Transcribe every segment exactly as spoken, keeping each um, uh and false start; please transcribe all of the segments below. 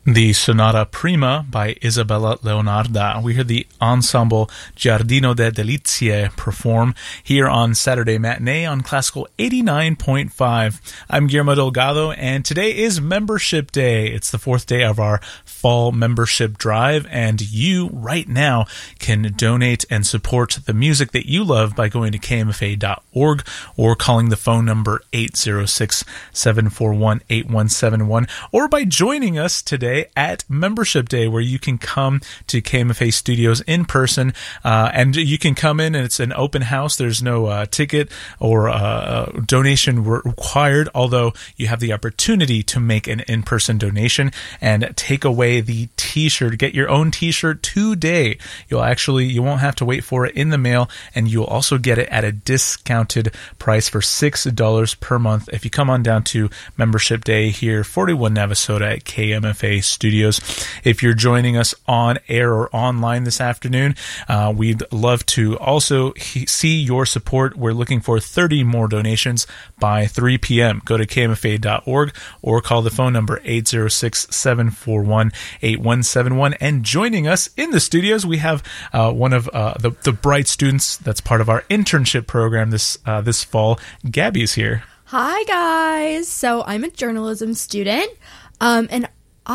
The Sonata Prima by Isabella Leonarda. We heard the ensemble Giardino de Delizie perform here on Saturday Matinee on Classical eighty-nine point five. I'm Guillermo Delgado, and today is Membership Day. It's the fourth day of our fall membership drive, and you, right now, can donate and support the music that you love by going to K M F A dot org or calling the phone number eight zero six, seven four one, eight one seven one, or by joining us today at Membership Day, where you can come to K M F A Studios in person, uh, and you can come in and it's an open house. There's no uh, ticket or uh, donation required, although you have the opportunity to make an in-person donation and take away the t-shirt. Get your own t-shirt today. You'll actually, you won't have to wait for it in the mail, and you'll also get it at a discounted price for six dollars per month if you come on down to Membership Day here, forty-one Navasota at K M F A Studios. If you're joining us on air or online this afternoon, uh, we'd love to also he- see your support. We're looking for thirty more donations by three p.m. Go to K M F A dot org or call the phone number eight zero six, seven four one, eight one seven one. And joining us in the studios, we have uh, one of uh, the, the bright students that's part of our internship program this uh, this fall. Gabby's here. Hi, guys. So I'm a journalism student, um, and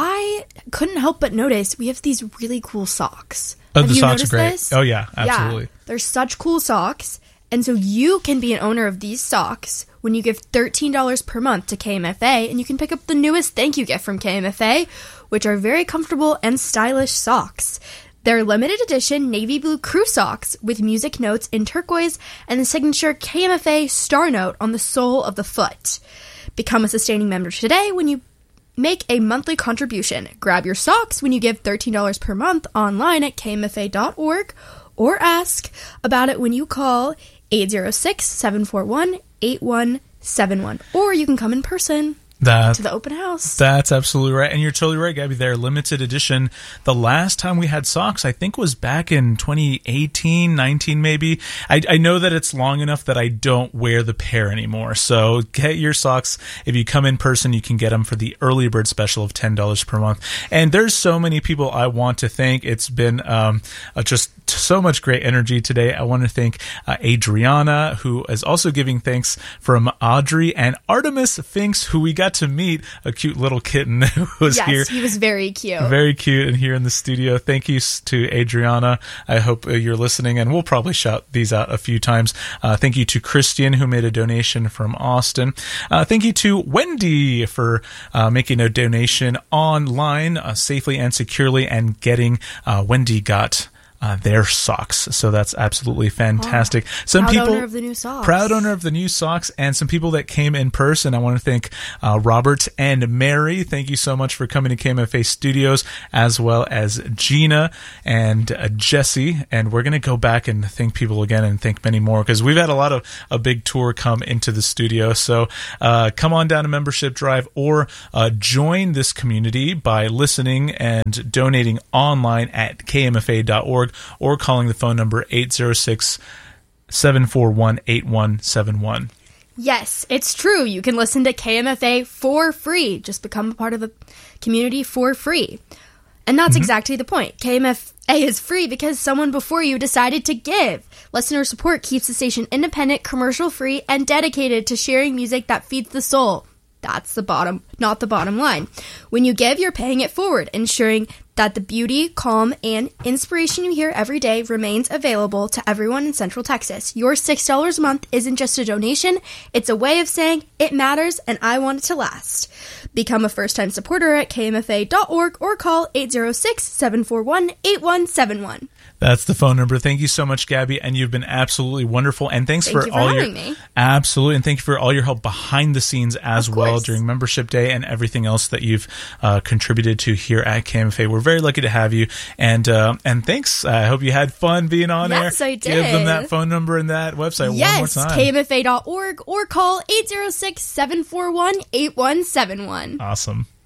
I couldn't help but notice we have these really cool socks. Oh, have the you socks noticed are great. This? Oh, yeah, absolutely. Yeah, they're such cool socks. And so you can be an owner of these socks when you give thirteen dollars per month to K M F A, and you can pick up the newest thank you gift from K M F A, which are very comfortable and stylish socks. They're limited edition navy blue crew socks with music notes in turquoise and the signature K M F A star note on the sole of the foot. Become a sustaining member today when you make a monthly contribution. Grab your socks when you give thirteen dollars per month online at K M F A dot org or ask about it when you call eight zero six, seven four one, eight one seven one. Or you can come in person. That, to the open house. That's absolutely right. And you're totally right, Gabby. They're limited edition. The last time we had socks, I think, was back in twenty eighteen, nineteen maybe. I, I know that it's long enough that I don't wear the pair anymore. So get your socks. If you come in person, you can get them for the early bird special of ten dollars per month. And there's so many people I want to thank. It's been um, uh, just so much great energy today. I want to thank uh, Adriana, who is also giving thanks from Audrey, and Artemis Finks, who we got to meet, a cute little kitten who was yes, here. Yes, he was very cute. Very cute, and here in the studio. Thank you to Adriana. I hope uh, you're listening, and we'll probably shout these out a few times. Uh, thank you to Christian, who made a donation from Austin. Uh, thank you to Wendy for uh, making a donation online uh, safely and securely, and getting uh, Wendy got Uh, their socks. So that's absolutely fantastic. Oh, some proud people, owner of the new socks. Proud owner of the new socks, and some people that came in person. I want to thank uh, Robert and Mary. Thank you so much for coming to K M F A Studios, as well as Gina and uh, Jesse. And we're going to go back and thank people again, and thank many more, because we've had a lot of a big tour come into the studio. So uh, come on down to Membership Drive, or uh, join this community by listening and donating online at K M F A dot org. Or calling the phone number eight zero six, seven four one, eight one seven one. Yes, it's true. You can listen to K M F A for free. Just become a part of the community for free. And that's mm-hmm. exactly the point. K M F A is free because someone before you decided to give. Listener support keeps the station independent, commercial-free, and dedicated to sharing music that feeds the soul. That's the bottom, not the bottom line. When you give, you're paying it forward, ensuring that the beauty, calm, and inspiration you hear every day remains available to everyone in Central Texas. Your six dollars a month isn't just a donation, it's a way of saying it matters and I want it to last. Become a first-time supporter at K M F A dot org or call eight zero six, seven four one, eight one seven one. That's the phone number. Thank you so much, Gabby, and you've been absolutely wonderful. And thanks Thank for, you for all having your me. Absolutely, and thank you for all your help behind the scenes as Of well course. during Membership Day and everything else that you've uh, contributed to here at K M F A. We're very lucky to have you, and uh, and thanks. I hope you had fun being on air. Yes, I did. Give them that phone number and that website yes, one more time. K M F A dot org or call eight zero six, seven four one, eight one seven one. Awesome.